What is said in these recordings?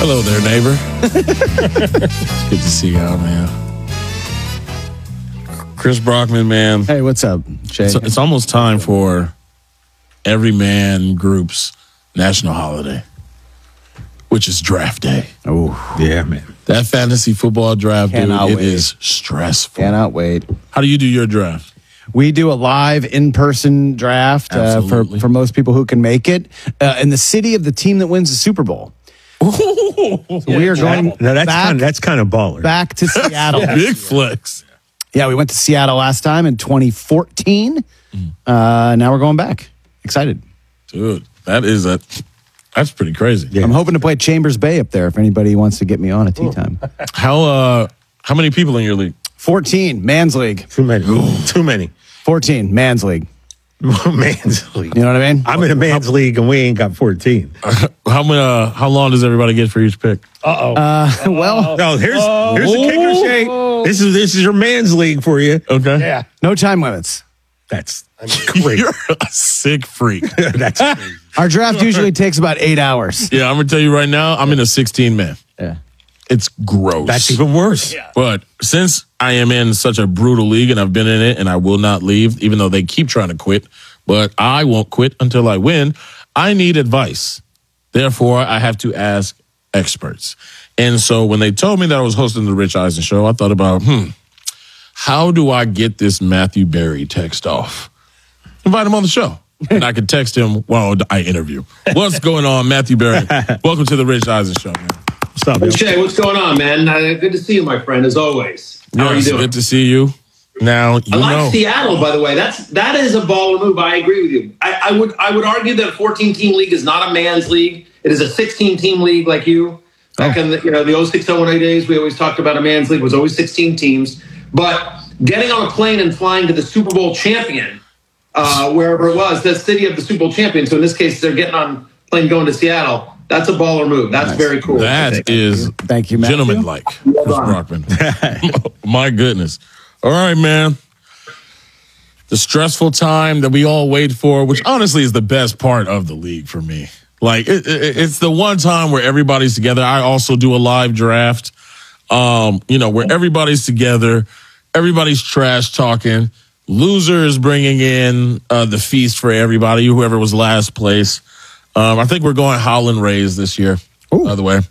Hello there, neighbor. It's good to see y'all, man. Chris Brockman, man. Hey, what's up, Jay? So it's almost time for every man group's national holiday, which is draft day. Oh, Yeah, man. That fantasy football draft, dude, Cannot it wait. is stressful. cannot wait. How do you do your draft? We do a live in-person draft Absolutely. for most people who can make it in the city of the team that wins the Super Bowl. So we are going No, back, that's kind of baller. back to Seattle. Big flex. Yeah, we went to Seattle last time in 2014. Now we're going back. Excited. Dude, that's pretty crazy. Yeah. I'm hoping to play Chambers Bay up there if anybody wants to get me on a tea time. How many people in your league? 14, Man's League. Too many. Too many. 14, Man's League. Man's league. You know what I mean? I'm in a man's league and we ain't got 14. How long does everybody get for each pick? Well, No, here's the kicker, Shay. This is your man's league for you. Okay. no time limits. That's great. You're a sick freak. That's crazy. Our draft usually takes about 8 hours. Yeah, I'm gonna tell you right now, I'm in a 16-man. Yeah. It's gross. That's even worse. But since I am in such a brutal league and I've been in it and I will not leave, even though they keep trying to quit, but I won't quit until I win, I need advice. Therefore, I have to ask experts. And so when they told me that I was hosting the Rich Eisen show, I thought about, how do I get this Matthew Berry text off? Invite him on the show. And I could text him while I interview. What's going on, Matthew Berry? Welcome to the Rich Eisen show, man. What's up, man? Jay, what's going on, man? Good to see you, my friend, as always. How are you Yes, doing? good to see you. Now, you I like know. Seattle, by the way. That is a baller move. I agree with you. I would argue that a 14-team league is not a man's league. It is a 16-team league, like you. Back in the 06 08 days, we always talked about a man's league. It was always 16 teams. But getting on a plane and flying to the Super Bowl champion, wherever it was, the city of the Super Bowl champion. So in this case, they're getting on a plane going to Seattle. That's a baller move. That's very cool. That is Thank you, Matthew. gentleman-like, Chris done. Brockman. My goodness. All right, man. The stressful time that we all wait for, which honestly is the best part of the league for me. Like, it's the one time where everybody's together. I also do a live draft, where everybody's together, everybody's trash talking. Loser is bringing in the feast for everybody, whoever was last place. I think we're going Howland Rays this year, by the way.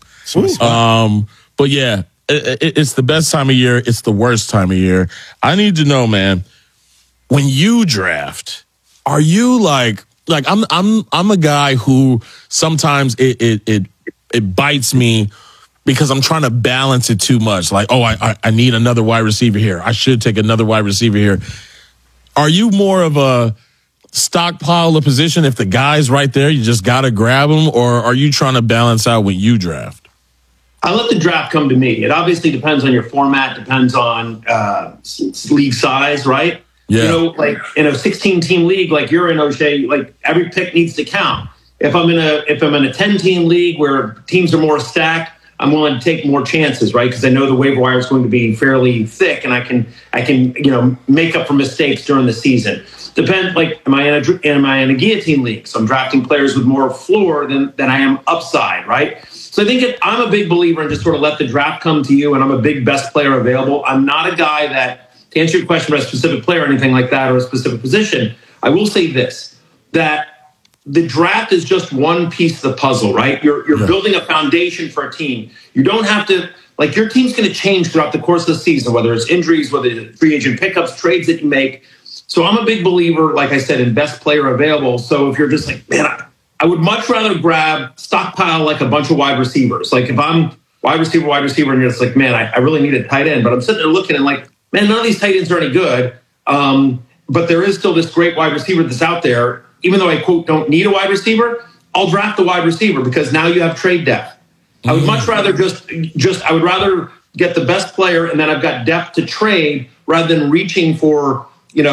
But yeah, it's the best time of year. It's the worst time of year. I need to know, man, when you draft, are you like I'm a guy who sometimes it bites me because I'm trying to balance it too much. Like, I need another wide receiver here. I should take another wide receiver here. Are you more of a stockpile of position? If the guy's right there, you just got to grab him, or are you trying to balance out when you draft? I let the draft come to me. It obviously depends on your format, depends on league size, right? Yeah. You know, like in a 16-team league, like you're in, O'Shea, like every pick needs to count. If I'm in a 10-team league where teams are more stacked, I'm willing to take more chances, right? Because I know the waiver wire is going to be fairly thick, and I can make up for mistakes during the season. Depends, like, am I in a guillotine league? So I'm drafting players with more floor than I am upside, right? So I think I'm a big believer in just sort of let the draft come to you, and I'm a big best player available. I'm not a guy that, to answer your question about a specific player or anything like that or a specific position, I will say this, that the draft is just one piece of the puzzle, right? You're building a foundation for a team. You don't have to, like, your team's going to change throughout the course of the season, whether it's injuries, whether it's free agent pickups, trades that you make. So I'm a big believer, like I said, in best player available. So if you're just like, man, I would much rather stockpile like a bunch of wide receivers. Like if I'm wide receiver, and you're just like, man, I really need a tight end. But I'm sitting there looking and like, man, none of these tight ends are any good. But there is still this great wide receiver that's out there. Even though I, quote, don't need a wide receiver, I'll draft the wide receiver because now you have trade depth. I would much rather I would rather get the best player and then I've got depth to trade rather than reaching for,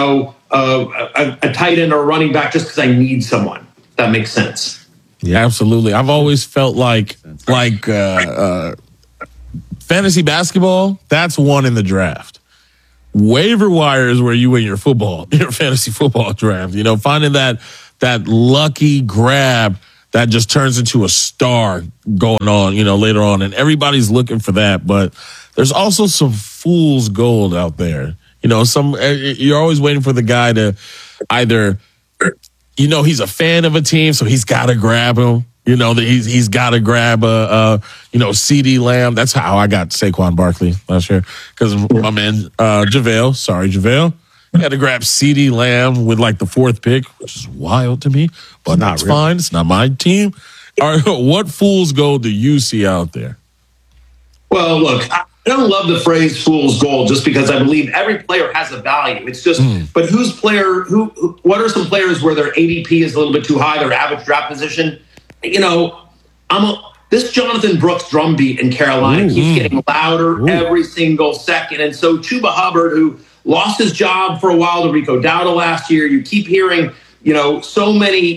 a tight end or a running back just because I need someone. That makes sense. Yeah, absolutely. I've always felt like fantasy basketball, that's one in the draft. Waiver wire is where you win your fantasy football draft. Finding that lucky grab that just turns into a star going on, later on. And everybody's looking for that. But there's also some fool's gold out there. You're always waiting for the guy to either, he's a fan of a team, so he's got to grab him. He's got to grab CeeDee Lamb. That's how I got Saquon Barkley last year, because my man JaVale. He had to grab CeeDee Lamb with like the 4th pick, which is wild to me, but that's fine. It's not my team. All right, what fool's gold do you see out there? Well, look, I don't love the phrase fool's gold just because I believe every player has a value. It's just, but what are some players where their ADP is a little bit too high, their average draft position? This Jonathan Brooks drumbeat in Carolina keeps getting louder every single second. And so Chuba Hubbard, who lost his job for a while to Rico Dowdle last year, you keep hearing, so many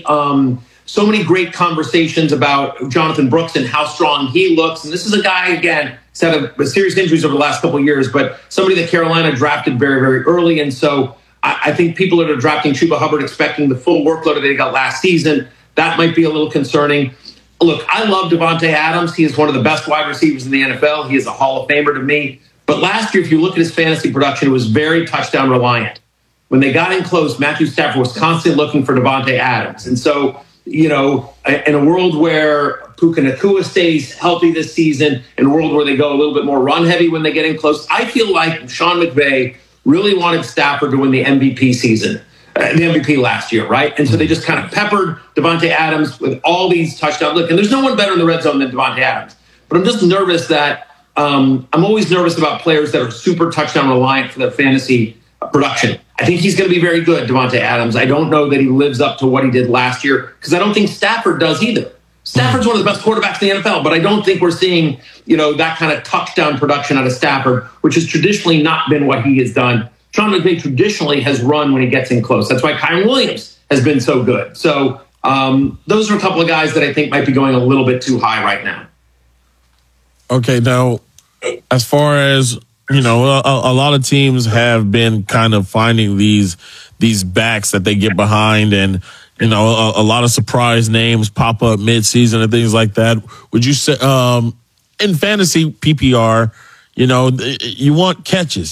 great conversations about Jonathan Brooks and how strong he looks. And this is a guy, again, he's had a serious injuries over the last couple of years, but somebody that Carolina drafted very, very early. And so I think people that are drafting Chuba Hubbard expecting the full workload that they got last season, that might be a little concerning. Look, I love Davante Adams. He is one of the best wide receivers in the NFL. He is a Hall of Famer to me. But last year, if you look at his fantasy production, it was very touchdown reliant. When they got in close, Matthew Stafford was constantly looking for Davante Adams. And so, in a world where Puka Nacua stays healthy this season, in a world where they go a little bit more run heavy when they get in close, I feel like Sean McVay really wanted Stafford to win the MVP season. The MVP last year, right? And so they just kind of peppered Davante Adams with all these touchdowns. Look, and there's no one better in the red zone than Davante Adams. But I'm just nervous that I'm always nervous about players that are super touchdown reliant for their fantasy production. I think he's going to be very good, Davante Adams. I don't know that he lives up to what he did last year because I don't think Stafford does either. Stafford's one of the best quarterbacks in the NFL, but I don't think we're seeing, that kind of touchdown production out of Stafford, which has traditionally not been what he has done. Sean McVay traditionally has run when he gets in close. That's why Kyren Williams has been so good. So those are a couple of guys that I think might be going a little bit too high right now. Okay, now, as far as, a lot of teams have been kind of finding these backs that they get behind, and, a lot of surprise names pop up mid-season and things like that. Would you say, in fantasy PPR, you want catches,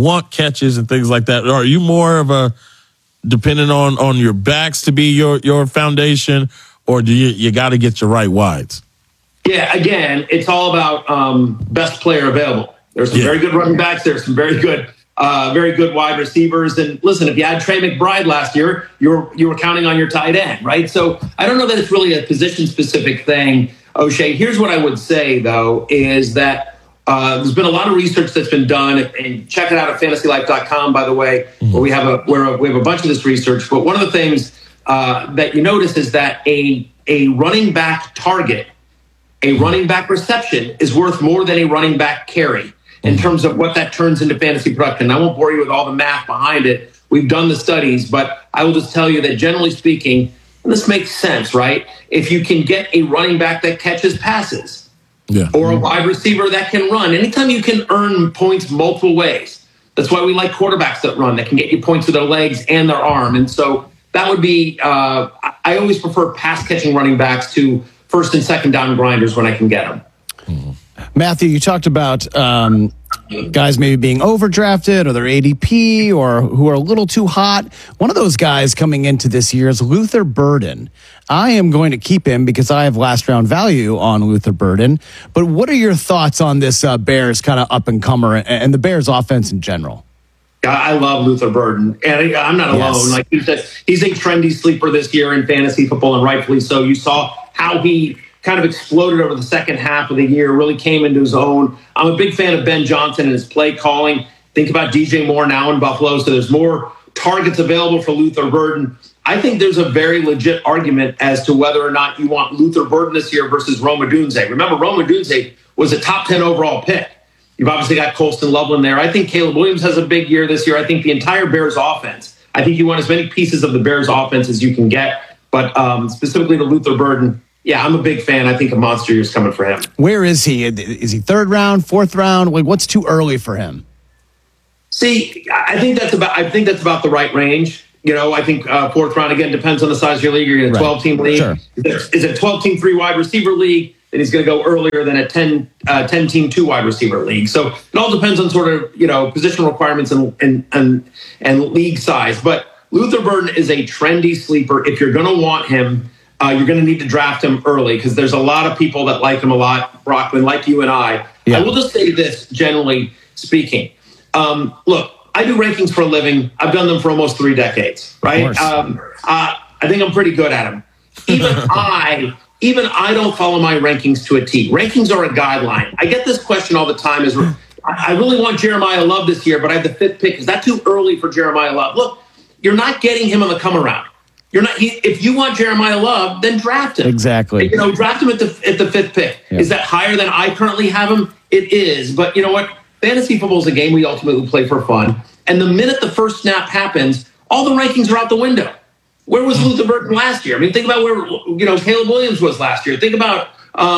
and things like that. Are you more of a dependent on your backs to be your foundation, or do you got to get your right wides? Yeah, again, it's all about best player available. There's some very good running backs. There's some very good wide receivers. And listen, if you had Trey McBride last year, you were counting on your tight end, right? So I don't know that it's really a position-specific thing, O'Shea. Here's what I would say, though, is that there's been a lot of research that's been done, and check it out at fantasylife.com, by the way, where we have a bunch of this research. But one of the things that you notice is that a running back target, a running back reception is worth more than a running back carry in terms of what that turns into fantasy production. I won't bore you with all the math behind it. We've done the studies, but I will just tell you that generally speaking, and this makes sense, right? If you can get a running back that catches passes, or a wide receiver that can run, anytime you can earn points multiple ways. That's why we like quarterbacks that run, that can get you points with their legs and their arm. And so that would be, I always prefer pass-catching running backs to first and second down grinders when I can get them. Matthew, you talked about guys maybe being overdrafted or their ADP or who are a little too hot. One of those guys coming into this year is Luther Burden. I am going to keep him because I have last round value on Luther Burden. But what are your thoughts on this Bears kind of up-and-comer and the Bears offense in general? I love Luther Burden, and I'm not alone. Yes. Like he's a trendy sleeper this year in fantasy football, and rightfully so. You saw how he kind of exploded over the second half of the year, really came into his own. I'm a big fan of Ben Johnson and his play calling. Think about DJ Moore now in Buffalo, so there's more targets available for Luther Burden. I think there's a very legit argument as to whether or not you want Luther Burden this year versus Rome Odunze. Remember, Rome Odunze was a top 10 overall pick. You've obviously got Colston Loveland there. I think Caleb Williams has a big year this year. I think the entire Bears offense, I think you want as many pieces of the Bears offense as you can get. But specifically to Luther Burden, yeah, I'm a big fan. I think a monster year is coming for him. Where is he? Is he third round, fourth round? Like, what's too early for him? See, I think that's about the right range. I think fourth round, again, depends on the size of your league. You're in a 12-team league. Sure. Is it a 12-team 3-wide receiver league? Then he's going to go earlier than a 10-team 2-wide receiver league. So it all depends on sort of, position requirements and league size. But Luther Burden is a trendy sleeper. If you're going to want him, you're going to need to draft him early because there's a lot of people that like him a lot, Brockman, like you and I. Yeah. I will just say this, generally speaking. Look, I do rankings for a living. I've done them for almost 3 decades, right? I think I'm pretty good at them. Even I don't follow my rankings to a T. Rankings are a guideline. I get this question all the time: I really want Jeremiah Love this year, but I have the 5th pick. Is that too early for Jeremiah Love? Look, you're not getting him on the come around. You're not. If you want Jeremiah Love, then draft him. Exactly. Draft him at the 5th pick. Yeah. Is that higher than I currently have him? It is. But you know what? Fantasy football is a game we ultimately play for fun. And the minute the first snap happens, all the rankings are out the window. Where was Luther Burden last year? I mean, think about where Caleb Williams was last year. Think about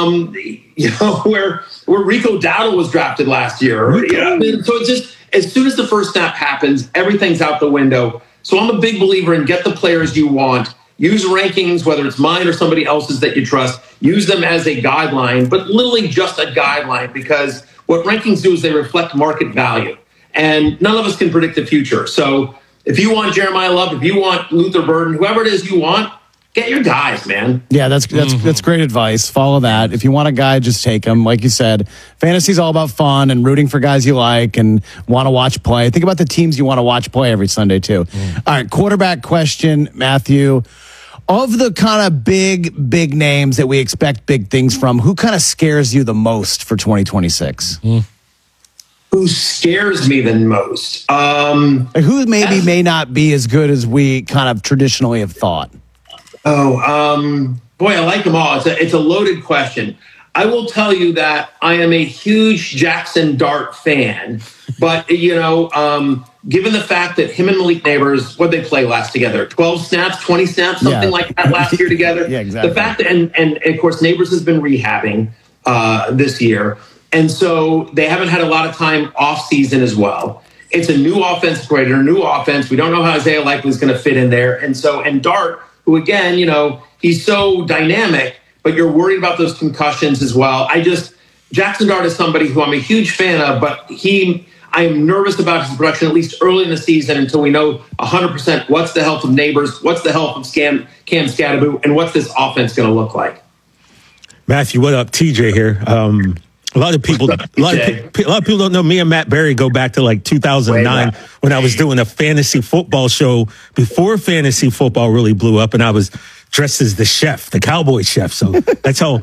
where Rico Dowdle was drafted last year. So it's just as soon as the first snap happens, everything's out the window. So I'm a big believer in get the players you want. Use rankings, whether it's mine or somebody else's that you trust. Use them as a guideline, but literally just a guideline, because what rankings do is they reflect market value. And none of us can predict the future. So if you want Jeremiah Love, if you want Luther Burden, whoever it is you want, get your guys, man. Yeah, that's great advice. Follow that. If you want a guy, just take him. Like you said, fantasy's all about fun and rooting for guys you like and want to watch play. Think about the teams you want to watch play every Sunday, too. All right, quarterback question, Matthew. Of the kind of big names that we expect big things from, who kind of scares you the most for 2026? Who scares me the most? Who may not be as good as we kind of traditionally have thought? Boy, I like them all. It's a loaded question. I will tell you that I am a huge Jackson Dart fan, but given the fact that him and Malik Neighbors, what they play last together, 12 snaps, 20 snaps, something like that last year together. Yeah, exactly. The fact that, and of course, Neighbors has been rehabbing this year. And so they haven't had a lot of time off season as well. It's a new offense, great, a new offense. We don't know how Isaiah Likely is going to fit in there. And Dart, who again, he's so dynamic, but you're worried about those concussions as well. Jackson Dart is somebody who I'm a huge fan of, but I am nervous about his production, at least early in the season, until we know 100% what's the health of Neighbors, what's the health of Cam Scadaboo, and what's this offense going to look like. Matthew, what up? TJ here. A lot of people don't know me and Matt Berry go back to like 2009 when I was doing a fantasy football show before fantasy football really blew up, and I was dressed as the chef, the cowboy chef. So that's how.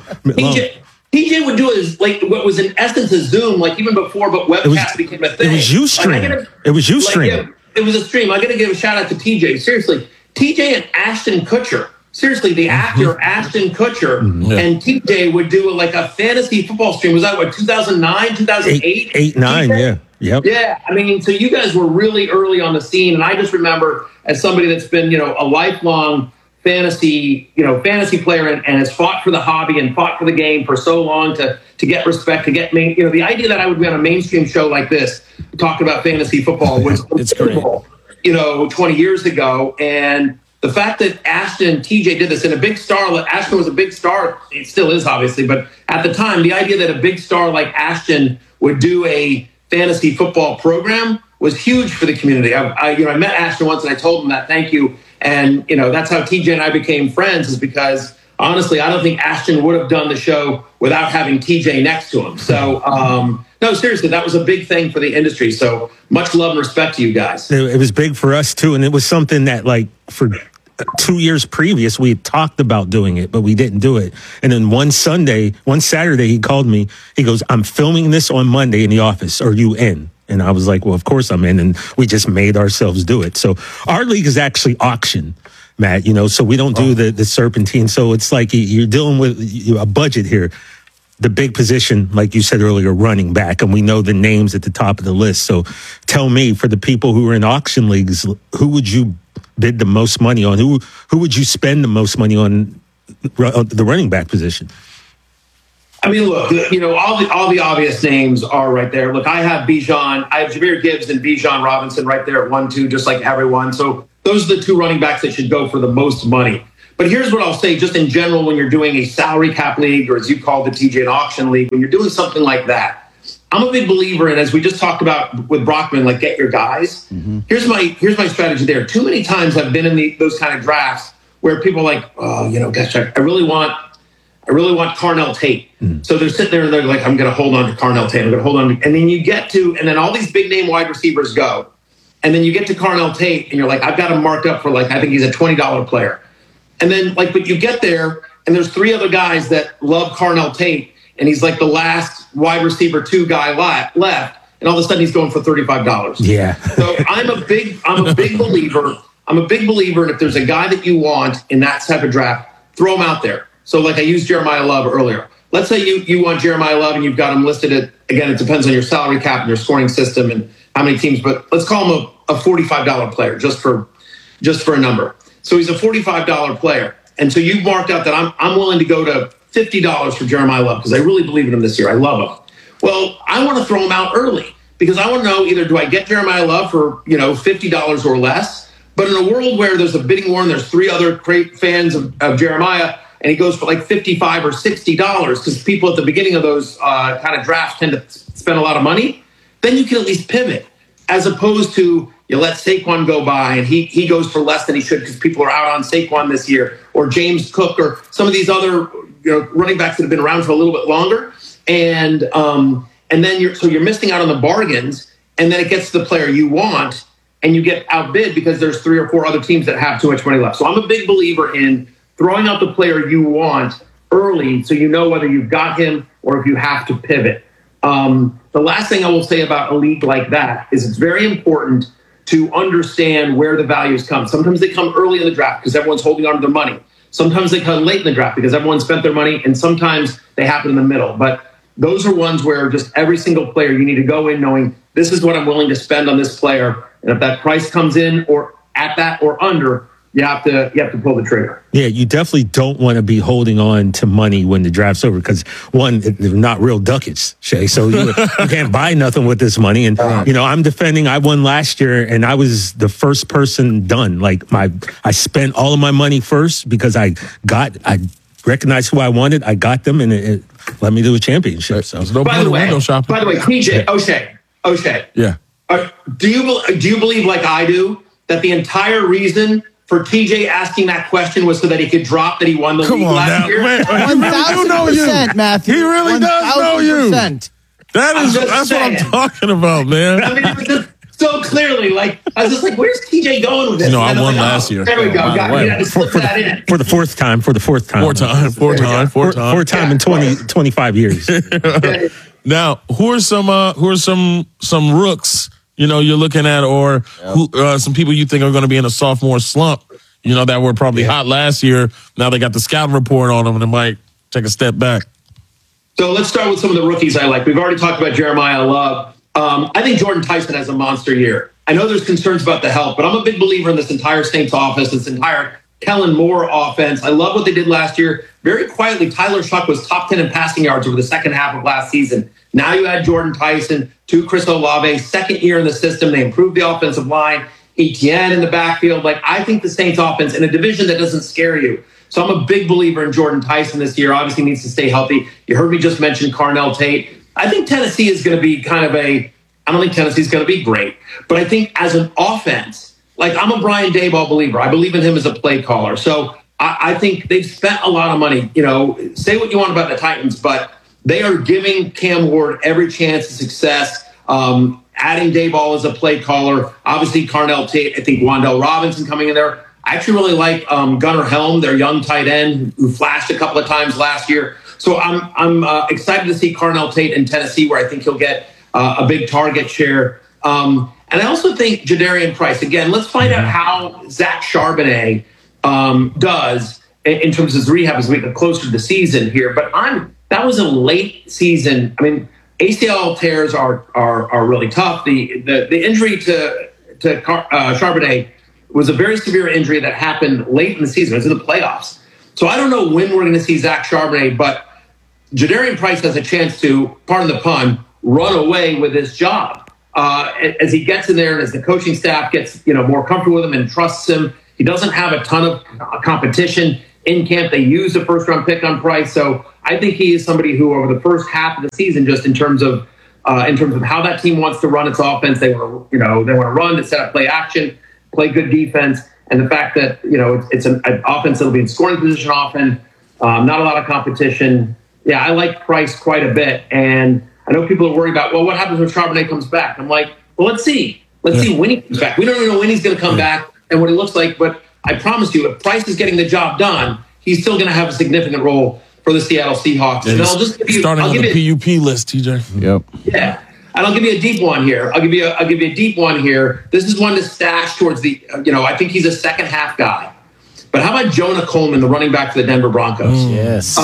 TJ would do what was in essence a Zoom, like even before, but webcast became a thing. It was Ustream. It was Ustream. It was a stream. I got to give a shout out to TJ. Seriously, TJ and Ashton Kutcher. Seriously, the actor Ashton Kutcher and TJ would do a fantasy football stream. Was that 2009, 2008? 8, 9, yeah. Yep. Yeah, I mean, so you guys were really early on the scene, and I just remember as somebody that's been, a lifelong fantasy player and has fought for the hobby and fought for the game for so long to get respect, to get the idea that I would be on a mainstream show like this talking about fantasy football was incredible, 20 years ago. And the fact that Ashton and TJ did this, and a big star, Ashton was a big star, it still is obviously, but at the time, the idea that a big star like Ashton would do a fantasy football program was huge for the community. I met Ashton once and I told him that, thank you. And, that's how TJ and I became friends, is because honestly, I don't think Ashton would have done the show without having TJ next to him. So, no, seriously, that was a big thing for the industry. So much love and respect to you guys. It was big for us too. And it was something that for 2 years previous, we had talked about doing it, but we didn't do it. And then one Saturday, he called me. He goes, "I'm filming this on Monday in the office. Are you in?" And I was like, well, of course I'm in. And we just made ourselves do it. So our league is actually auction, Matt, so we don't do the serpentine. So it's like you're dealing with a budget here. The big position, like you said earlier, running back, and we know the names at the top of the list. So tell me, for the people who are in auction leagues, who would you bid the most money on? Who would you spend the most money on the running back position? I mean, look, all the obvious names are right there. Look, I have Jahmyr Gibbs and Bijan Robinson right there at 1-2, just like everyone. So those are the two running backs that should go for the most money. But here's what I'll say, just in general, when you're doing a salary cap league, or as you call the TJ, an auction league, when you're doing something like that, I'm a big believer in, as we just talked about with Brockman, like get your guys. Mm-hmm. Here's my strategy there. Too many times I've been in those kind of drafts where people are like, oh, gosh, I really want Carnell Tate. Mm. So they're sitting there and they're like, I'm going to hold on to Carnell Tate. I'm going to hold on to, and then and then all these big name wide receivers go. And then you get to Carnell Tate and you're like, I've got him marked up for I think he's a $20 player. And then but you get there and there's three other guys that love Carnell Tate and he's like the last wide receiver 2 guy left. And all of a sudden he's going for $35. Yeah. So I'm a big believer. I'm a big believer. And if there's a guy that you want in that type of draft, throw him out there. So I used Jeremiah Love earlier. Let's say you want Jeremiah Love and you've got him listed at, again, it depends on your salary cap and your scoring system and how many teams, but let's call him a $45 player just for a number. So he's a $45 player. And so you've marked out that I'm willing to go to $50 for Jeremiah Love because I really believe in him this year. I love him. Well, I want to throw him out early because I want to know either do I get Jeremiah Love for, $50 or less, but in a world where there's a bidding war and there's 3 other great fans of Jeremiah and he goes for $55 or $60 because people at the beginning of those kind of drafts tend to spend a lot of money, then you can at least pivot as opposed to you let Saquon go by and he goes for less than he should because people are out on Saquon this year, or James Cook, or some of these other running backs that have been around for a little bit longer, and then you're missing out on the bargains, and then it gets to the player you want, and you get outbid because there's 3 or 4 other teams that have too much money left. So I'm a big believer in throwing out the player you want early, so you know whether you've got him or if you have to pivot. The last thing I will say about a league like that is it's very important to understand where the values come. Sometimes they come early in the draft because everyone's holding on to their money. Sometimes they come late in the draft because everyone spent their money, and sometimes they happen in the middle. But those are ones where just every single player, you need to go in knowing this is what I'm willing to spend on this player. And if that price comes in or at that or under, you have to pull the trigger. Yeah, you definitely don't want to be holding on to money when the draft's over because, one, they're not real ducats, Shay. So you can't buy nothing with this money. And, I'm defending. I won last year, and I was the first person done. I spent all of my money first because I recognized who I wanted. I got them, and it led me to a championship. So, by the way, TJ, O'Shea. Yeah. Do you believe like I do that the entire reason for TJ asking that question was so that he could drop that he won the league last year? Man, 1,000%, Matthew. He really does know you. That's what I'm talking about, man. I mean, it was just so clearly, I was just like, where's TJ going with this? I won last year. There we go. For the fourth time. Fourth time in 25 years. Now, who are some rooks you're looking at, or some people you think are going to be in a sophomore slump, that were probably hot last year. Now they got the scouting report on them and it might take a step back. So let's start with some of the rookies I like. We've already talked about Jeremiah Love. I think Jordan Tyson has a monster year. I know there's concerns about the health, but I'm a big believer in this entire Saints offense, this entire Kellen Moore offense. I love what they did last year. Very quietly, Tyler Shuck was top 10 in passing yards over the second half of last season. Now you add Jordan Tyson to Chris Olave, second year in the system. They improved the offensive line. Etienne in the backfield. I think the Saints offense in a division that doesn't scare you. So I'm a big believer in Jordan Tyson this year. Obviously needs to stay healthy. You heard me just mention Carnell Tate. I think Tennessee is going to be I don't think Tennessee's going to be great, but I think as an offense, I'm a Brian Daboll believer. I believe in him as a play caller. So I think they've spent a lot of money. Say what you want about the Titans, but they are giving Cam Ward every chance of success. Adding Daboll as a play caller. Obviously, Carnell Tate. I think Wan'Dale Robinson coming in there. I actually really like Gunnar Helm, their young tight end who flashed a couple of times last year. So I'm excited to see Carnell Tate in Tennessee, where I think he'll get a big target share. And I also think Jadarian Price. Again, let's find out how Zach Charbonnet does in terms of his rehab as we get closer to the season here. But that was a late season. I mean, ACL tears are really tough. The injury to Charbonnet was a very severe injury that happened late in the season. It was in the playoffs. So I don't know when we're going to see Zach Charbonnet, but Jadarian Price has a chance to, pardon the pun, run away with his job. as he gets in there and as the coaching staff gets more comfortable with him and trusts him, he doesn't have a ton of competition in camp. They used a first-round pick on Price, so I think he is somebody who, over the first half of the season, just in terms of how that team wants to run its offense, they want to run to set up play action, play good defense, and the fact that it's an offense that'll be in scoring position often, not a lot of competition. Yeah, I like Price quite a bit, and I know people are worried about, well, what happens when Charbonnet comes back? I'm like, well, let's see. Let's see when he comes back. We don't even know when he's going to come back and what he looks like, but I promise you, if Price is getting the job done, he's still going to have a significant role for the Seattle Seahawks. And I'll just give you, starting on the PUP list, TJ. Yep. Yeah. And I'll give you a deep one here. I'll give you a deep one here. This is one to stash towards the, I think he's a second half guy. But how about Jonah Coleman, the running back for the Denver Broncos? Yes.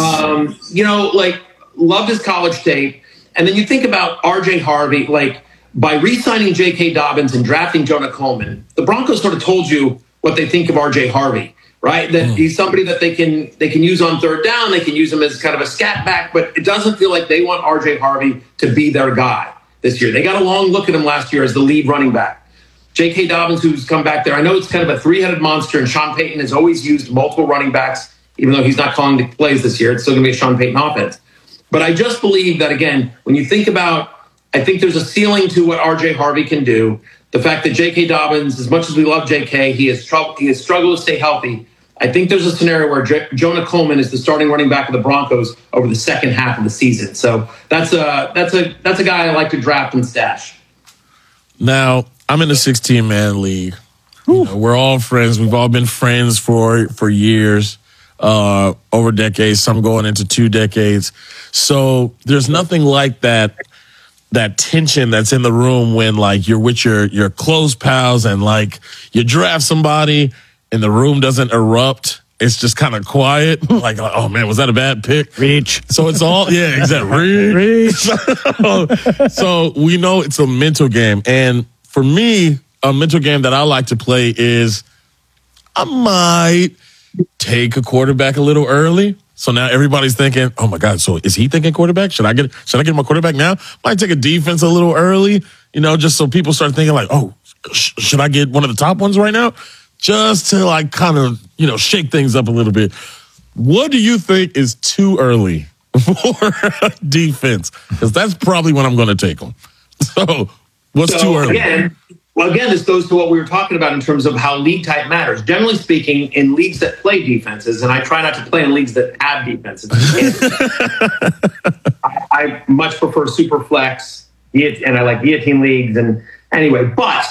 Loved his college tape. And then you think about RJ Harvey, by re-signing J.K. Dobbins and drafting Jonah Coleman, the Broncos sort of told you what they think of RJ Harvey, right? That he's somebody that they can use on third down. They can use him as kind of a scat back, but it doesn't feel like they want RJ Harvey to be their guy this year. They got a long look at him last year as the lead running back. J.K. Dobbins, who's come back there, I know it's kind of a three-headed monster, and Sean Payton has always used multiple running backs, even though he's not calling the plays this year. It's still going to be a Sean Payton offense. But I just believe that, again, when you think about, I think there's a ceiling to what RJ Harvey can do. The fact that J.K. Dobbins, as much as we love J.K., he has struggled to stay healthy. I think there's a scenario where Jonah Coleman is the starting running back of the Broncos over the second half of the season. So that's a guy I like to draft and stash. Now, I'm in a 16-man league. We're all friends. We've all been friends for years, over decades, some going into 2 decades. So there's nothing like that tension that's in the room when you're with your close pals and you draft somebody and the room doesn't erupt. It's just kind of quiet. Oh man, was that a bad pick? Reach. So it's all, yeah, exactly. Reach. So we know it's a mental game. And for me, a mental game that I like to play is I might take a quarterback a little early. So now everybody's thinking, oh my God, so is he thinking quarterback? Should I get my quarterback now? Might take a defense a little early, just so people start thinking should I get one of the top ones right now? Just to kind of, shake things up a little bit. What do you think is too early for defense? Because that's probably when I'm going to take them. So what's too early? Again, this goes to what we were talking about in terms of how league type matters. Generally speaking, in leagues that play defenses, and I try not to play in leagues that have defenses. I much prefer super flex, and I like guillotine leagues. And anyway, but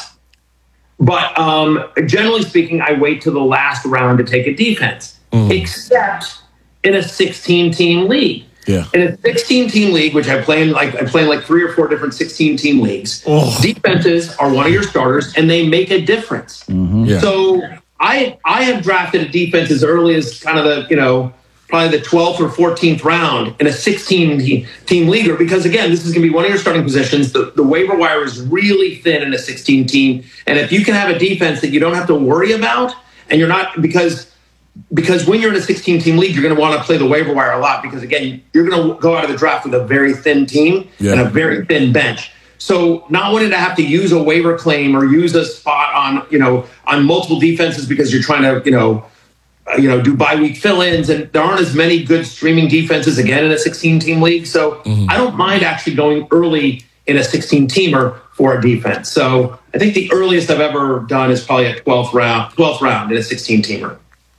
generally speaking, I wait till the last round to take a defense, except in a 16-team league. Yeah. In a 16-team league, which I play in 3 or 4 different 16-team leagues, defenses are one of your starters, and they make a difference. Mm-hmm. Yeah. So I have drafted a defense as early as kind of the probably the 12th or 14th round in a 16-team leaguer, because again, this is going to be one of your starting positions. The waiver wire is really thin in a 16-team, and if you can have a defense that you don't have to worry about, and you're not because when you're in a 16-team league, you're going to want to play the waiver wire a lot because, again, you're going to go out of the draft with a very thin team and a very thin bench. So not wanting to have to use a waiver claim or use a spot on multiple defenses because you're trying to, do bye-week fill-ins, and there aren't as many good streaming defenses, again, in a 16-team league. So I don't mind actually going early in a 16-teamer for a defense. So I think the earliest I've ever done is probably a 12th round in a 16-teamer.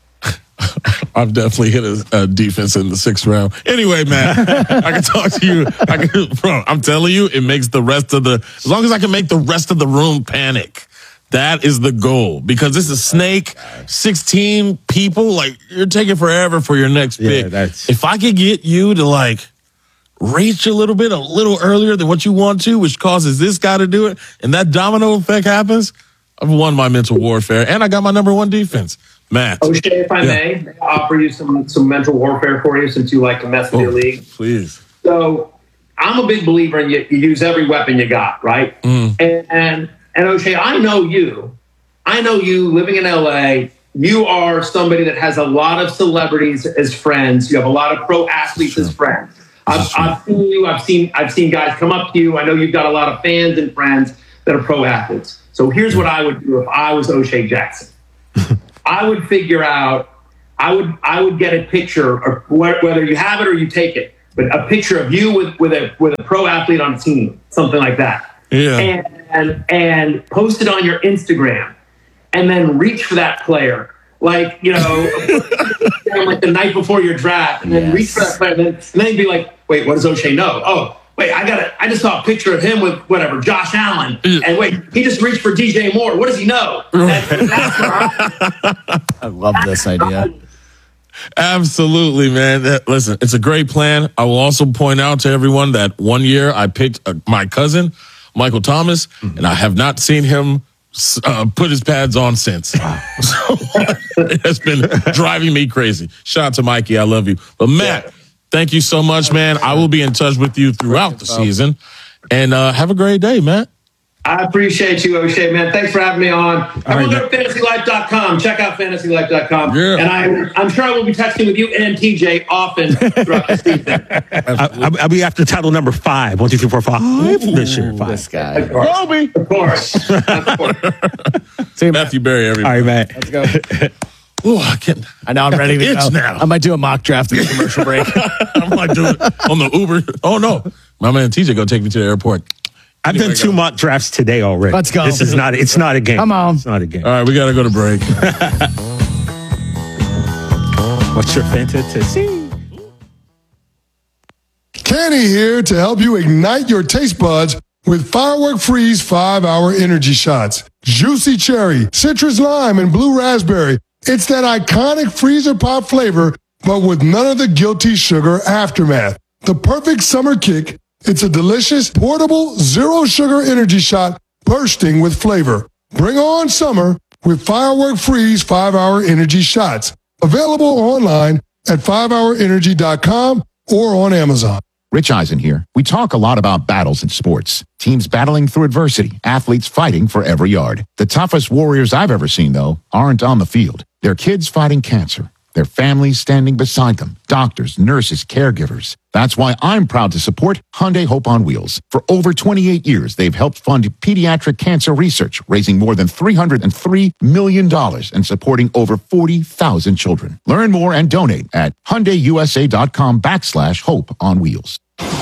I've definitely hit a defense in the 6th round. Anyway, man, I can talk to you. Bro, I'm telling you, it makes the rest of as long as I can make the rest of the room panic, that is the goal. Because this is snake, 16 people, you're taking forever for your next pick. If I could get you to reach a little earlier than what you want to, which causes this guy to do it, and that domino effect happens, I've won my mental warfare, and I got my number 1 defense. Matt. O'Shea, if I may offer you some mental warfare for you, since you like to mess with your league. Please. So I'm a big believer in you use every weapon you got, right? And O'Shea, I know you living in LA. You are somebody that has a lot of celebrities as friends. You have a lot of pro athletes as friends. I've seen you. I've seen guys come up to you. I know you've got a lot of fans and friends. that are pro athletes. So here's what I would do if I was O'Shea Jackson. I would figure out, I would get a picture, or whether you have it or you take it, but a picture of you with a pro athlete on a team, something like that. Yeah. And post it on your Instagram, and then reach for that player. Like, you know, like the night before your draft, and then reach for that player, and then be like, wait, what does O'Shea know? Oh, wait, I just saw a picture of him with whatever, Josh Allen. And wait, he just reached for DJ Moore. What does he know? I love this idea. Absolutely, man. Listen, it's a great plan. I will also point out to everyone that one year I picked my cousin, Michael Thomas, and I have not seen him put his pads on since. So it has been driving me crazy. Shout out to Mikey. I love you. But Matt, thank you so much, man. I will be in touch with you throughout the season. And have a great day, Matt. I appreciate you, O'Shea, man. Thanks for having me on. Everyone go to fantasylife.com. Check out fantasylife.com. Yeah. And I'm sure I will be texting with you and TJ often throughout the season. I'll be after title number 5. 1, 2, 3, 4, 5 this year. 5. This guy. Kobe. Of course. See you, Matthew Berry, everybody. All right, man. Let's go. Ooh, I know I'm ready to go. now. I might do a mock draft in the commercial break. I might do it on the Uber. Oh, no. My man TJ going to take me to the airport. I've done 2 mock drafts today already. Let's go. It's not a game. Come on. It's not a game. All right, we got to go to break. What's your fantasy? Kenny here to help you ignite your taste buds with Firework Freeze 5-Hour Energy Shots. Juicy cherry, citrus lime, and blue raspberry. It's that iconic freezer pop flavor, but with none of the guilty sugar aftermath. The perfect summer kick. It's a delicious, portable, zero-sugar energy shot bursting with flavor. Bring on summer with Firework Freeze 5-Hour Energy Shots. Available online at 5hourenergy.com or on Amazon. Rich Eisen here. We talk a lot about battles in sports. Teams battling through adversity, athletes fighting for every yard. The toughest warriors I've ever seen, though, aren't on the field. They're kids fighting cancer. Their families standing beside them. Doctors, nurses, caregivers. That's why I'm proud to support Hyundai Hope on Wheels. For over 28 years, they've helped fund pediatric cancer research, raising more than $303 million and supporting over 40,000 children. Learn more and donate at HyundaiUSA.com/Hope on Wheels.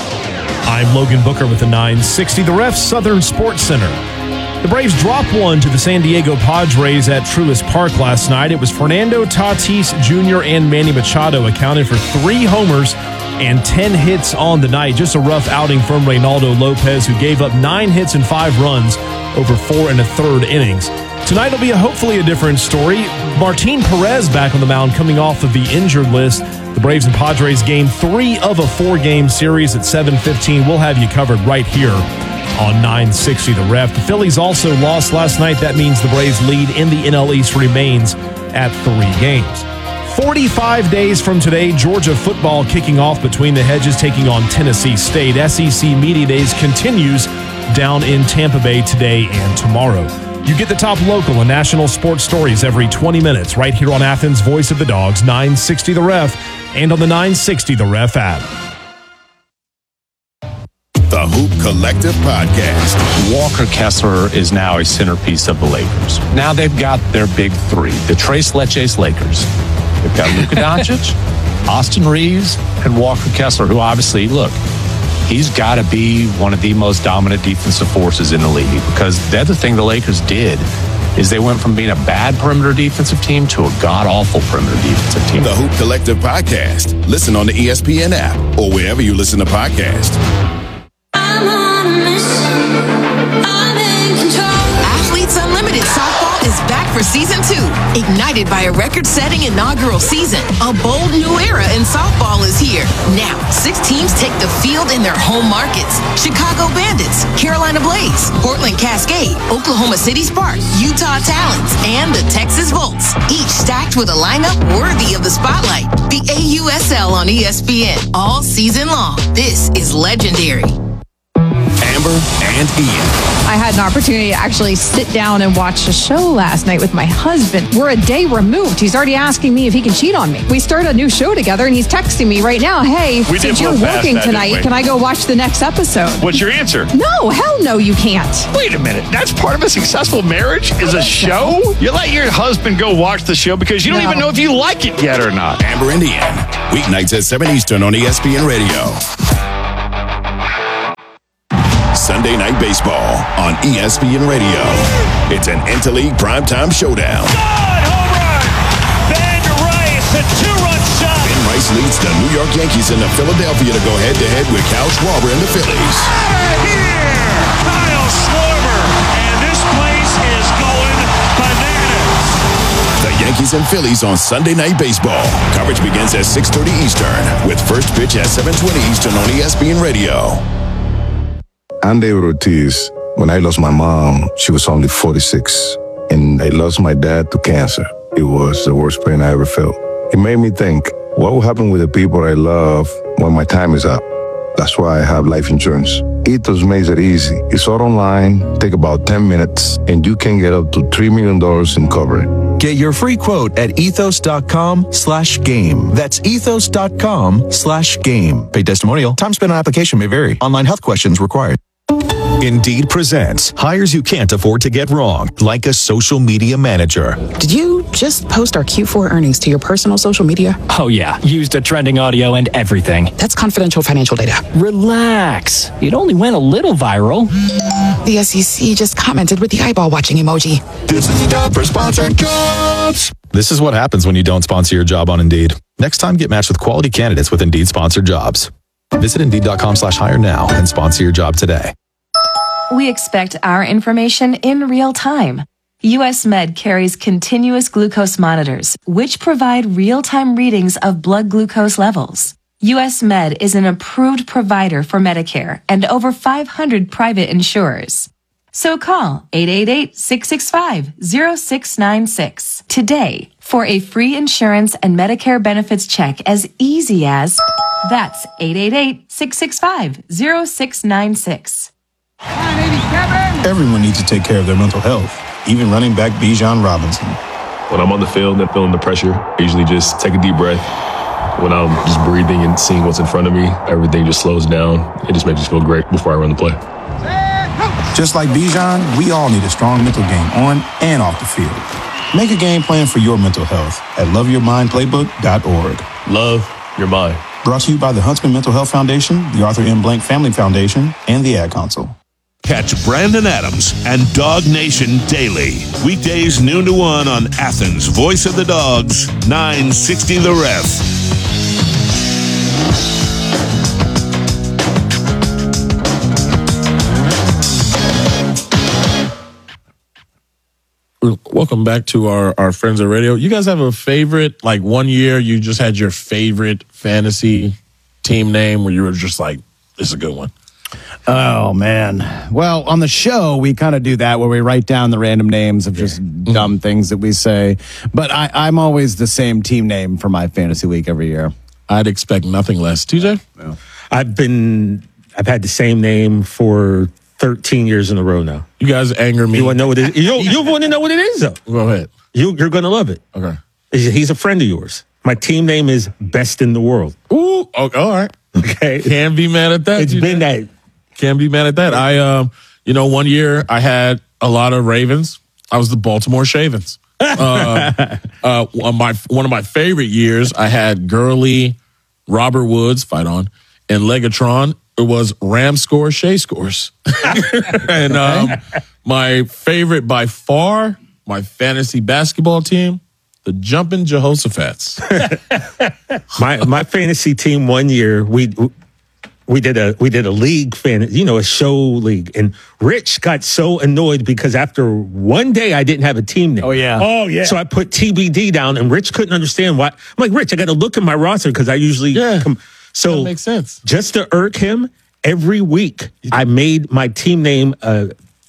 I'm Logan Booker with the 960 The Ref Southern Sports Center. The Braves dropped one to the San Diego Padres at Truist Park last night. It was Fernando Tatis Jr. and Manny Machado accounted for 3 homers and 10 hits on the night. Just a rough outing from Reynaldo Lopez, who gave up 9 hits and 5 runs over 4 1/3 innings. Tonight will be hopefully a different story. Martin Perez back on the mound coming off of the injured list. The Braves and Padres game 3 of a 4-game series at 7:15. We'll have you covered right here on 960 The Ref. The Phillies also lost last night. That means the Braves' lead in the NL East remains at 3 games. 45 days from today, Georgia football kicking off between the hedges, taking on Tennessee State. SEC Media Days continues down in Tampa Bay today and tomorrow. You get the top local and national sports stories every 20 minutes right here on Athens' Voice of the Dogs, 960 The Ref, and on the 960 The Ref app. The Hoop Collective Podcast. Walker Kessler is now a centerpiece of the Lakers. Now they've got their big 3, the Tres Leches Lakers. They've got Luka Doncic, Austin Reeves, and Walker Kessler, who obviously, look, he's got to be one of the most dominant defensive forces in the league, because the other thing the Lakers did is they went from being a bad perimeter defensive team to a god-awful perimeter defensive team. The Hoop Collective Podcast. Listen on the ESPN app or wherever you listen to podcasts. Athletes Unlimited Softball is back for season 2. Ignited by a record-setting inaugural season, a bold new era in softball is here. Now, 6 teams take the field in their home markets. Chicago Bandits, Carolina Blaze, Portland Cascade, Oklahoma City Sparks, Utah Talons, and the Texas Volts. Each stacked with a lineup worthy of the spotlight. The AUSL on ESPN all season long. This is legendary. Amber and Ian. I had an opportunity to actually sit down and watch a show last night with my husband. We're a day removed. He's already asking me if he can cheat on me. We started a new show together, and he's texting me right now, hey, since you're working tonight, can I go watch the next episode? What's your answer? No, hell no, you can't. Wait a minute. That's part of a successful marriage is a show? You let your husband go watch the show because you don't even know if you like it yet or not. Amber and Ian. Weeknights at 7 Eastern on ESPN Radio. Sunday Night Baseball on ESPN Radio. It's an interleague primetime showdown. Home run! Ben Rice, a two-run shot. Ben Rice leads the New York Yankees into Philadelphia to go head-to-head with Kyle Schwarber and the Phillies. Out of here! Kyle Schwarber, and this place is going bananas. The Yankees and Phillies on Sunday Night Baseball. Coverage begins at 6:30 Eastern with first pitch at 7:20 Eastern on ESPN Radio. I'm David Ortiz. When I lost my mom, she was only 46. And I lost my dad to cancer. It was the worst pain I ever felt. It made me think, what will happen with the people I love when my time is up? That's why I have life insurance. Ethos makes it easy. It's all online, take about 10 minutes, and you can get up to $3 million in coverage. Get your free quote at ethos.com/game. That's ethos.com/game. Paid testimonial. Time spent on application may vary. Online health questions required. Indeed presents hires you can't afford to get wrong, like a social media manager. Did you just post our Q4 earnings to your personal social media? Oh, yeah. Used a trending audio and everything. That's confidential financial data. Relax. It only went a little viral. The SEC just commented with the eyeball watching emoji. This is time for sponsored jobs. This is what happens when you don't sponsor your job on Indeed. Next time, get matched with quality candidates with Indeed sponsored jobs. Visit Indeed.com/hire now and sponsor your job today. We expect our information in real time. US Med carries continuous glucose monitors, which provide real-time readings of blood glucose levels. US Med is an approved provider for Medicare and over 500 private insurers. So call 888-665-0696 today for a free insurance and Medicare benefits check as easy as that's 888-665-0696. Everyone needs to take care of their mental health, even running back Bijan Robinson. When I'm on the field and feeling the pressure, I usually just take a deep breath. When I'm just breathing and seeing what's in front of me, everything just slows down. It just makes me feel great before I run the play. Just like Bijan, we all need a strong mental game on and off the field. Make a game plan for your mental health at loveyourmindplaybook.org. Love your mind. Brought to you by the Huntsman Mental Health Foundation, the Arthur M. Blank Family Foundation, and the Ad Council. Catch Brandon Adams and Dog Nation daily. Weekdays noon to 1 on Athens' Voice of the Dogs, 960 The Ref. Welcome back to our friends at radio. You guys have a favorite, like one year you just had your favorite fantasy team name where you were just like, this is a good one? Oh, man. Well, on the show, we kind of do that where we write down the random names of just dumb things that we say. But I'm always the same team name for my fantasy week every year. I'd expect nothing less. TJ? No. I've had the same name for 13 years in a row now. You guys anger me. You want to know what it is? You want to know what it is, though. Go ahead. You're going to love it. Okay. He's a friend of yours. My team name is Best in the World. Ooh, okay, all right. Okay. Can't be mad at that. It's been that. Can't be mad at that. One year I had a lot of Ravens. I was the Baltimore Shavens. One of my favorite years, I had Gurley, Robert Woods, fight on, and Legatron. It was Ram Score, Shea Scores. And my favorite by far, my fantasy basketball team, the Jumpin' Jehoshaphat's. my fantasy team one year, we did a league a show league, and Rich got so annoyed because after one day I didn't have a team name. Oh yeah. So I put TBD down, and Rich couldn't understand why. I'm like, Rich, I got to look at my roster because I usually So that makes sense. Just to irk him, every week I made my team name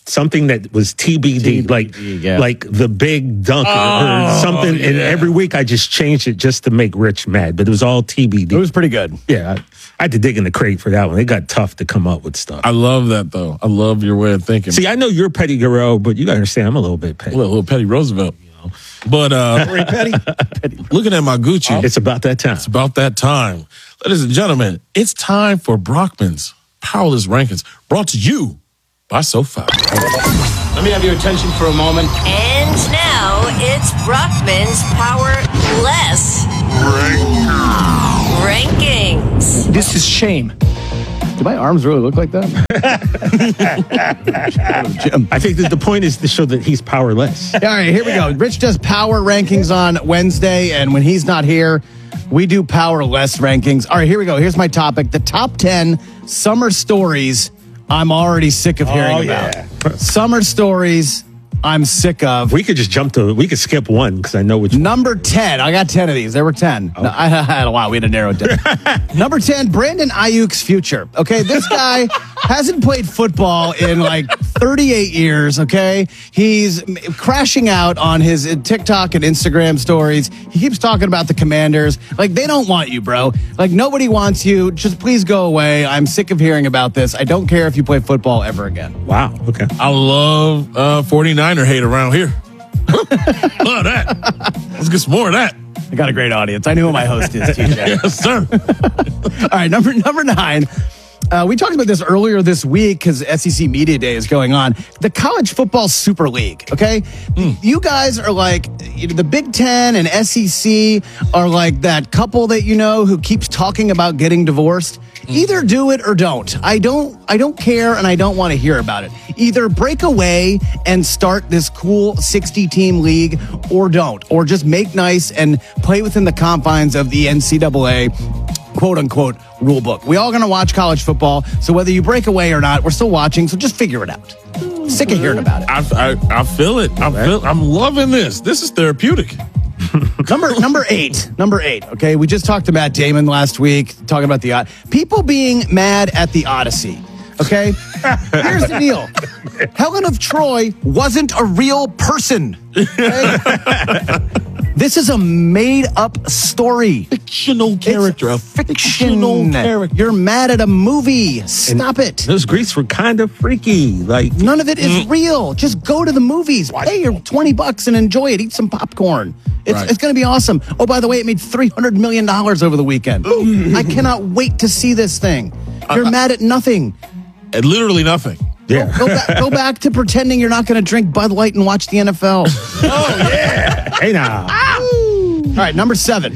something that was TBD, like the big dunk or something. Yeah. And every week I just changed it just to make Rich mad, but it was all TBD. It was pretty good. Yeah. I had to dig in the crate for that one. It got tough to come up with stuff. I love that, though. I love your way of thinking. See, I know you're Petty Guerrero, but you got to understand I'm a little bit petty. A little Petty Roosevelt. But petty. Looking at my Gucci. It's about that time. It's about that time. Ladies and gentlemen, it's time for Brockman's Powerless Rankings, brought to you by SoFi. Let me have your attention for a moment. And now it's Brockman's Powerless Rankings. This is shame. Do my arms really look like that? I think that the point is to show that he's powerless. All right, here we go. Rich does power rankings on Wednesday, and when he's not here, we do powerless rankings. All right, here we go. Here's my topic. The top 10 summer stories I'm already sick of hearing about. Summer stories I'm sick of. We could just we could skip one because I know which one. Number 10. I got 10 of these. There were 10. Okay. No, I had a lot. We had to narrow it down. Number 10, Brandon Ayuk's future. Okay, this guy hasn't played football in like 38 years, okay? He's crashing out on his TikTok and Instagram stories. He keeps talking about the Commanders. Like, they don't want you, bro. Like, nobody wants you. Just please go away. I'm sick of hearing about this. I don't care if you play football ever again. Wow, okay. I love 49er hate around here. Love that. Let's get some more of that. I got a great audience. I know who my host is, TJ. Yes, sir. All right, number 9. We talked about this earlier this week because SEC Media Day is going on. The College Football Super League, okay? You guys are like, the Big Ten and SEC are like that couple that you know who keeps talking about getting divorced. Either do it or don't. I don't care, and I don't want to hear about it. Either break away and start this cool 60-team league, or don't. Or just make nice and play within the confines of the NCAA quote-unquote rule book. We all going to watch college football, so whether you break away or not, we're still watching, so just figure it out. Sick of hearing about it. I feel it. I'm loving this. This is therapeutic. Number 8. Okay, we just talked to Matt Damon last week, talking about the people being mad at the Odyssey. Okay, here's the deal: Helen of Troy wasn't a real person. Okay? This is a made-up story. Fictional character. A fictional character. You're mad at a movie. Stop it. Those Greeks were kind of freaky. Like, none of it is real. Just go to the movies. Pay your $20 and enjoy it. Eat some popcorn. It's going to be awesome. Oh, by the way, it made $300 million over the weekend. I cannot wait to see this thing. You're mad at nothing. At literally nothing. Yeah. Go back to pretending you're not going to drink Bud Light and watch the NFL. Oh, yeah. Hey, now. All right, number 7.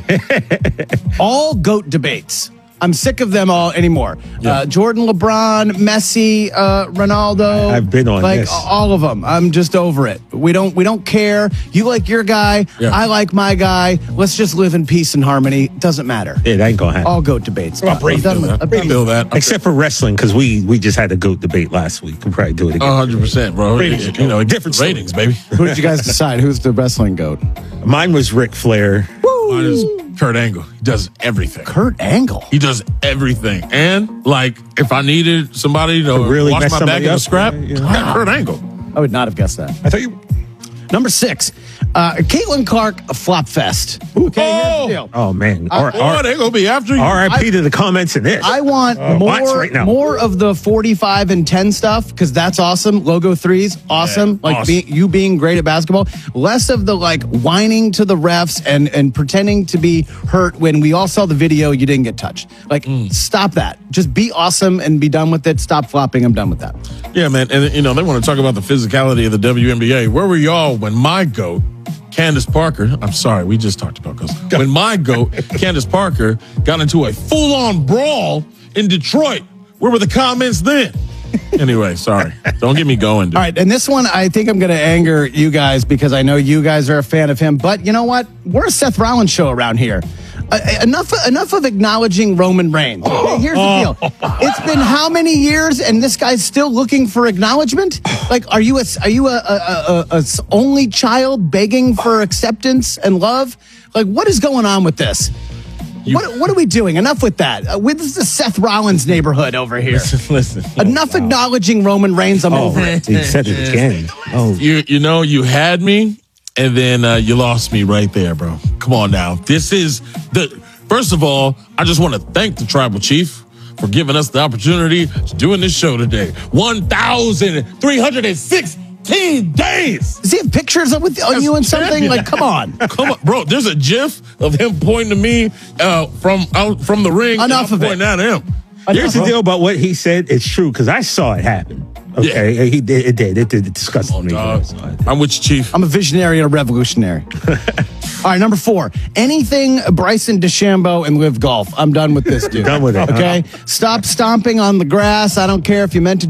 All GOAT debates. I'm sick of them all anymore. Yeah. Jordan, LeBron, Messi, Ronaldo. I've been on this. All of them. I'm just over it. We don't care. You like your guy. Yeah. I like my guy. Let's just live in peace and harmony. Doesn't matter. It ain't gonna happen. All GOAT debates. I feel that. Except for wrestling, because we just had a GOAT debate last week. We'll probably do it again. 100%, bro. Different ratings, baby. Who did you guys decide? Who's the wrestling GOAT? Mine was Ric Flair. Mine is Kurt Angle. He does everything. Kurt Angle? He does everything. And, like, if I needed somebody to really wash my back in a scrap, Kurt Angle. I would not have guessed that. I thought you... Number 6, Caitlin Clark flop fest. Okay, here's the deal. Oh, man. They're going to be after you. RIP to the comments in this. I want more of the 45 and 10 stuff, because that's awesome. Logo 3s, awesome. Yeah, awesome. Being great at basketball. Less of the, like, whining to the refs and pretending to be hurt when we all saw the video, you didn't get touched. Like, stop that. Just be awesome and be done with it. Stop flopping. I'm done with that. Yeah, man. And, they want to talk about the physicality of the WNBA. Where were y'all when my GOAT, Candace Parker, I'm sorry, we just talked about this. When my GOAT, Candace Parker, got into a full-on brawl in Detroit, where were the comments then? Anyway, sorry. Don't get me going, dude. All right, and this one, I think I'm going to anger you guys because I know you guys are a fan of him. But you know what? We're a Seth Rollins show around here. Enough of acknowledging Roman Reigns. Okay, here's the deal. It's been how many years, and this guy's still looking for acknowledgement? Like, are you a only child begging for acceptance and love? Like, what is going on with this? What are we doing? Enough with that. This is the Seth Rollins neighborhood over here. Listen. Enough acknowledging Roman Reigns. I'm over it. He said it again. Oh, You had me, and then you lost me right there, bro. Come on now. First of all, I just want to thank the Tribal Chief for giving us the opportunity to doing this show today. 1,316 days. Does he have pictures of you and something? Like, come on. Come on, bro. There's a GIF of him pointing to me from the ring. Enough of it. Pointing at him. Here's the deal about what he said. It's true because I saw it happen. Okay, Yeah. It did. It disgusted me. I'm with you, Chief. I'm a visionary and a revolutionary. All right, number 4. Anything Bryson DeChambeau and Live Golf. I'm done with this, dude. Done with it. Okay? Stop stomping on the grass. I don't care if you meant to